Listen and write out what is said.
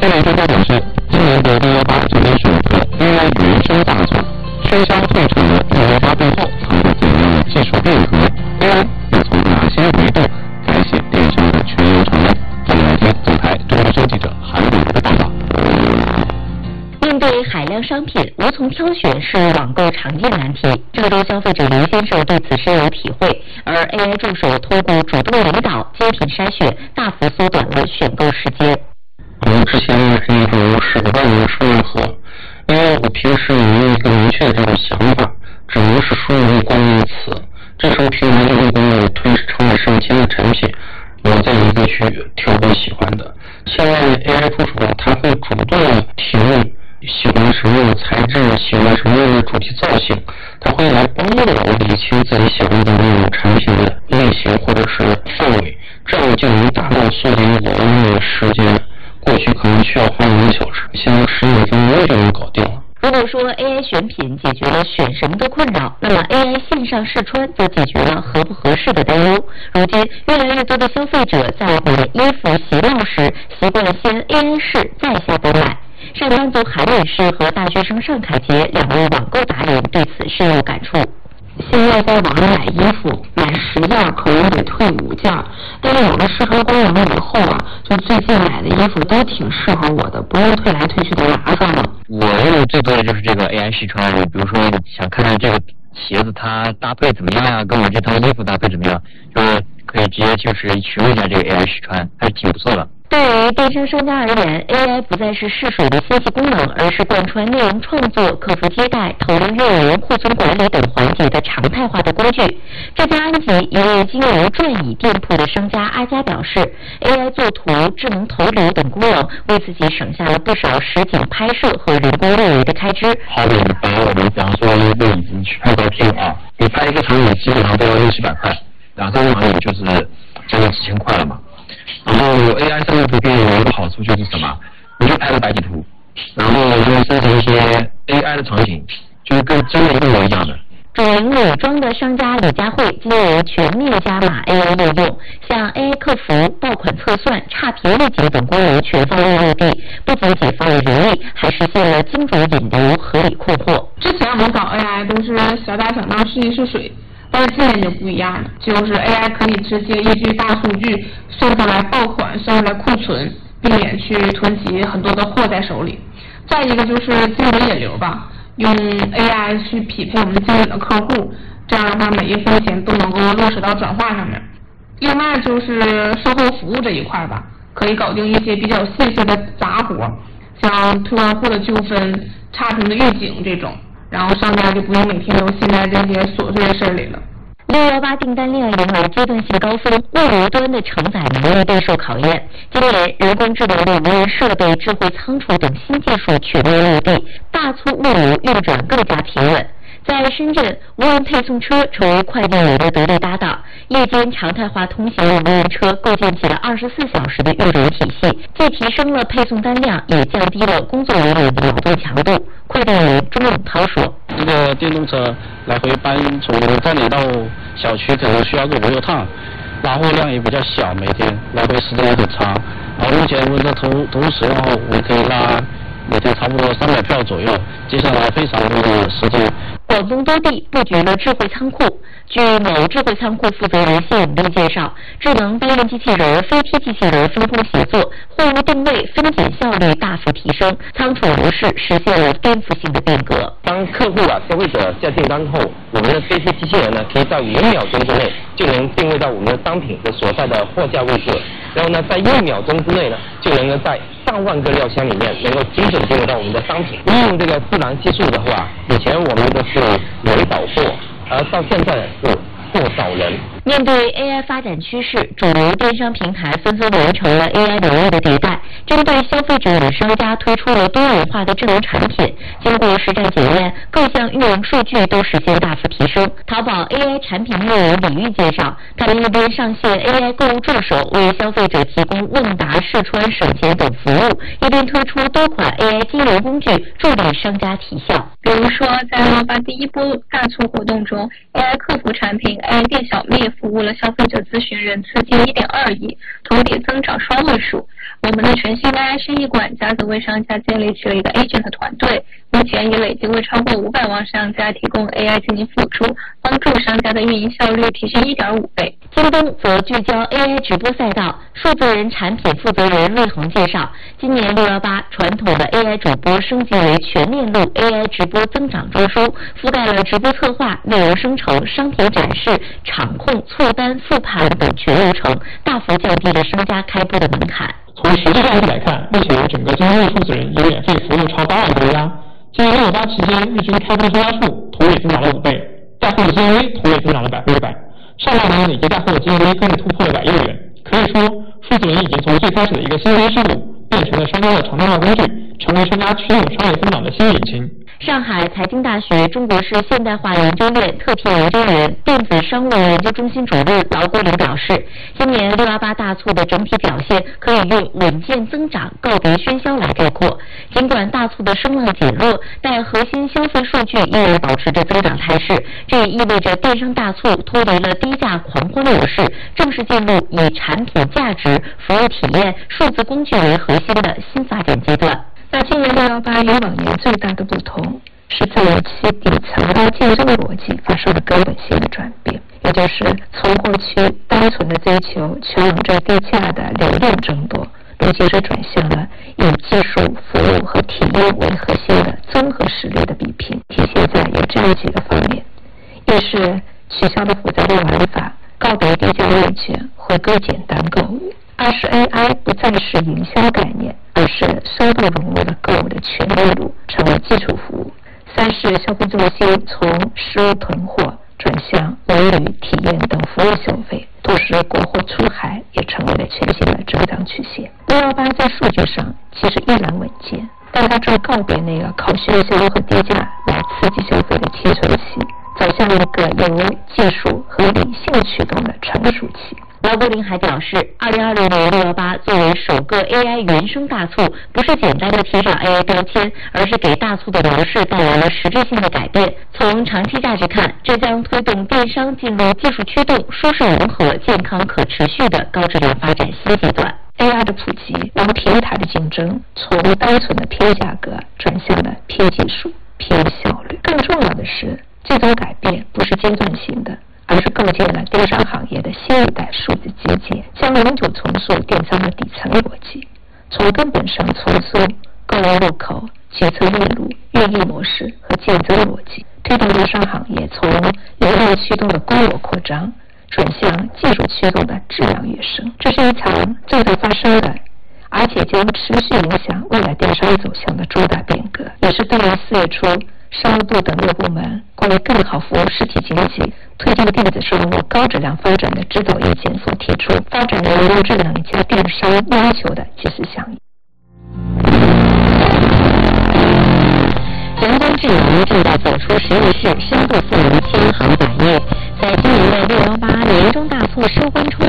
这位专家表示，今年的618就被选择 AI 原生大作，喧嚣退场的618背后藏着怎样的技术变革 ？AI 又从哪些维度改写电商的全流程呢？下面来听总台中国生记者韩伟的报道。 面对海量商品，无从挑选是网购常见难题。郑州消费者刘先生对此深有体会，而 AI 助手通过主动引导、精品筛选，大幅缩短了选购时间。 之前那种手段说任何，因为我平时也没有一个明确的这种想法，只能是说一个关键词。这时候平台就会给我推成百上千的产品，我再一个去挑我喜欢的。现在 AI 助手它会主动提问喜欢什么样的材质，喜欢什么样的主题造型，它会来帮我理清自己喜欢的那种产品的类型或者是范围，这样就能达到缩减我的那个时间。过去可能需要花1个小时，现在10几分钟就能搞定了。 如果说 AI 选品解决了选什么的困扰，那么 AI 线上试穿则解决了合不合适的担忧。如今，越来越多的消费者在买衣服、鞋帽时，习惯先 AI 试再下单买。上班族韩女士和大学生尚凯杰两位网购达人对此深有感触。 现在在网上买衣服，买10件可能得退5件，但是有了试穿功能以后啊，就最近买的衣服都挺适合我的，不用退来退去的麻烦了。 我用的最多的就是这个 AI 试穿，比如说想看看这个鞋子它搭配怎么样呀，跟我这套衣服搭配怎么样，就是可以直接就是询问一下这个 AI 试穿，还是挺不错的。 对于电商商家而言 ，AI 不再是试水的信息功能，而是贯穿内容创作、客服接待、投入运营、库存管理等环节的常态化的工具。浙江安吉一位经营转椅店铺的商家阿佳表示 ，AI 作图、智能投流等功能为自己省下了不少实景拍摄和人工入围的开支。 好比把我们比方说一个椅子去拍照片啊，你拍一个场景基本上都要600-700块，2-3个场景就是将近几千块了嘛。然后有 AI 上面图片有一个好处就是什么？你就拍个白底图，然后就生成一些 AI 的场景，就是跟真的一模一样的。 主营美妆的商家李佳慧今年全面加码 AI 应用，像 AI 客服、爆款测算、差评预警等功能全方位落地，不仅解放了人力，还实现了精准引流、合理控货。 之前我们搞 AI 都是小打小闹、试一试水。但是现在就不一样了，就是 AI 可以直接依据大数据算出来爆款，算出来库存，避免去囤积很多的货在手里。再一个就是精准引流吧，用 AI 去匹配我们精准的客户，这样的话每一分钱都能够落实到转化上面。另外就是售后服务这一块吧，可以搞定一些比较细碎的杂活，像退换货的纠纷、差评的预警这种。然后商家就不用每天都陷在这些琐碎的事里了。 618订单量迎来阶段性高峰，物流端的承载能力备受考验。今年，人工智能的无人设备、智慧仓储等新技术全面落地，大促物流运转更加平稳。在深圳，无人配送车成为快递员的得力搭档，夜间常态化通行的无人车构建起了24小时的运流体系，既提升了配送单量，也降低了工作人员的劳动强度。快递员钟永涛说：“ 这个电动车来回搬从站点到小区可能需要个5-6趟，拉货量也比较小，每天来回时间也很长。然后目前我的同时的话，我可以拉每天差不多300票左右，接下来非常多的时间。” 广东多地布局了智慧仓库。据某智慧仓库负责人谢永利介绍，智能搬运机器人、飞梯机器人分工协作，货物定位、分拣效率大幅提升，仓储模式实现了颠覆性的变革。 当客户消费者下订单后，我们的飞梯机器人可以在0秒钟之内就能定位到我们的商品的所在的货架位置，然后在1秒钟之内就能够在上万个料箱里面能够精准定位到我们的商品。利用这个智能技术的话，以前我们的是人导货，而到现在是货导人。 面对 AI 发展趋势，主流电商平台纷纷完成了 AI 能力的迭代，针对消费者与商家推出了多元化的智能产品。经过实战检验，各项运营数据都实现大幅提升。淘宝 AI 产品运营李玉介绍，他们一边上线 AI 购物助手，为消费者提供问答、试穿、省钱等服务，一边推出多款 AI 金融工具，助力商家提效。 如说，在618第一波大促活动中 ，AI 客服产品 AI 店小蜜服务了消费者咨询人次近1.2亿，同比增长双位数。我们的全新 AI 生意管家则为商家建立起了一个 agent 团队，目前已累计为超过500万商家提供 AI 进行辅助，帮助商家的运营效率提升1.5倍。 京东则聚焦 AI 直播赛道，数字人产品负责人瑞恒介绍，今年618传统的 AI 主播升级为全链路 AI 直播增长中枢，覆盖了直播策划、内容生成、商品展示、场控、凑单、复盘等全流程，大幅降低了商家开播的门槛。 从实际上来看，目前整个京东数字人有免费服务超8万多家。今年618期间，日均开播商家数同比增长了5倍，带货的 GMV 同比增长了100%。上半年累计带货的 GMV 更是突破了100亿元。可以说，数字人已经从最开始的一个新鲜事物，变成了商家的常态化工具，成为商家驱动商业增长的新引擎。 上海财经大学中国式现代化研究院特聘研究员、电子商务研究中心主任劳国林表示，今年618大促的整体表现可以用稳健增长、告别喧嚣来概括。尽管大促的声浪减弱，但核心消费数据依然保持着增长态势，这也意味着电商大促脱离了低价狂欢模式，正式进入以产品价值、服务体验、数字工具为核心的新发展阶段。 那今年618与往年最大的不同是在于其底层的竞争逻辑发生了根本性的转变，也就是从过去单纯的追求求往着低价的流量争夺，如今是转向了以技术、服务和体验为核心的综合实力的比拼，体现在有这样几个方面：一是取消了复杂的玩法，告别低价猎犬，回归简单购物；二是 AI 不再是营销概念，而是深度融入了购物的全链路，成为基础服务；三是消费重心从实物囤货转向文旅、体验等服务消费，同时国货出海也成为了全新的增长曲线。618在数据上其实依然稳健，但它正告别那个靠喧嚣和低价来刺激消费的青春期，走向一个由技术和理性驱动的成熟期。 劳国林还表示，2026年618作为首个 AI 原生大促，不是简单的贴上 AI 标签，而是给大促的模式带来了实质性的改变。从长期价值看，这将推动电商进入技术驱动、舒适融合、健康可持续的高质量发展新阶段。 AI 的普及让平台的竞争从单纯的偏价格转向了偏技术、偏效率。更重要的是，这种改变不是阶段性的，而是构建了电商行业的新一代数字基建，将永久重塑电商的底层逻辑，从根本上重塑购物入口、决策链路、运营模式和竞争逻辑，推动电商行业从流量驱动的规模扩张转向技术驱动的质量跃升。这是一场正在发生的，而且将持续影响未来电商走向的重大变革，也是对于4月初商务部等各部门关于更好服务实体经济、推进电子收入高质量发展的指导意见所提出发展人工智能加电商要求的及时响应。 人工智能正在走出实验室，深度赋能千行百业。在今年的618年中大促收官初